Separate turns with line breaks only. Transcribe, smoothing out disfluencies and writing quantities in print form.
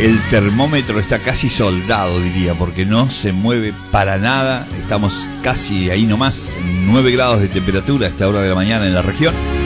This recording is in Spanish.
el termómetro está casi soldado, diría, porque no se mueve para nada. Estamos casi ahí nomás, 9 grados de temperatura a esta hora de la mañana en la región.